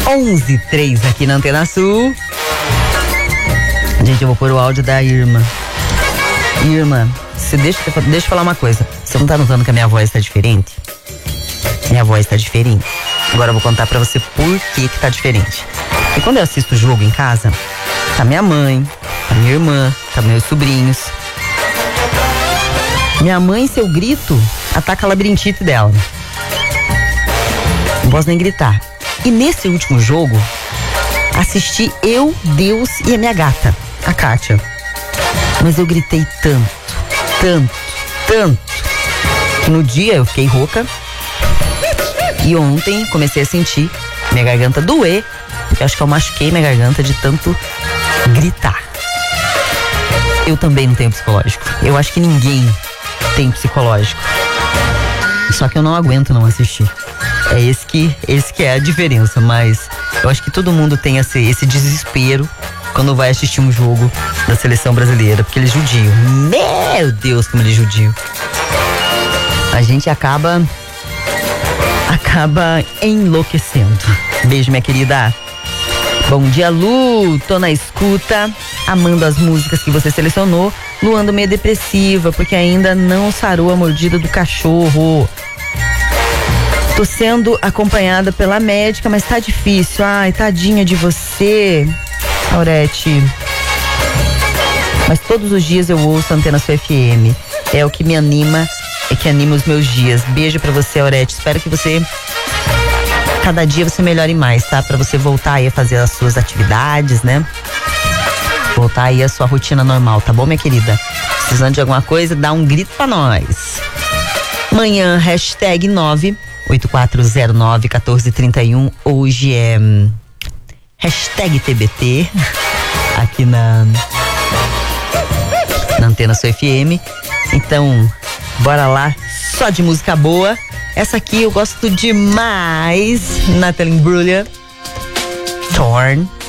11:03 aqui na Antena Sul. Gente, eu vou pôr o áudio da Irma. Irma, deixa eu falar uma coisa. Você não tá notando que a minha voz tá diferente? Minha voz tá diferente. Agora eu vou contar pra você por que tá diferente. E quando eu assisto o jogo em casa, tá minha mãe, tá minha irmã, tá meus sobrinhos. Minha mãe, se eu grito, ataca a labirintite dela. Não posso nem gritar. E nesse último jogo, assisti eu, Deus e a minha gata, a Kátia. Mas eu gritei tanto, que no dia eu fiquei rouca. E ontem comecei a sentir minha garganta doer, porque acho que eu machuquei minha garganta de tanto gritar. Eu também não tenho psicológico. Eu acho que ninguém tem psicológico. Só que eu não aguento não assistir. É esse que é a diferença, mas eu acho que todo mundo tem esse desespero quando vai assistir um jogo da seleção brasileira, porque eles judiam. Meu Deus, como eles judiam. A gente acaba enlouquecendo. Beijo, minha querida. Bom dia, Lu. Tô na escuta, amando as músicas que você selecionou. Lu, ando meio depressiva, porque ainda não sarou a mordida do cachorro. Tô sendo acompanhada pela médica, mas tá difícil. Ai, tadinha de você, Aurete. Mas todos os dias eu ouço a Antena Sul FM. É o que me anima, é que anima os meus dias. Beijo pra você, Aurete. Espero que você, cada dia você melhore mais, tá? Pra você voltar aí a fazer as suas atividades, né? Voltar aí a sua rotina normal, tá bom, minha querida? Precisando de alguma coisa, dá um grito pra nós. Manhã, hashtag 984091431. Hoje é hashtag TBT aqui na Antena Sul FM. Então, bora lá, só de música boa. Essa aqui eu gosto demais. Natalie Imbruglia, Torn.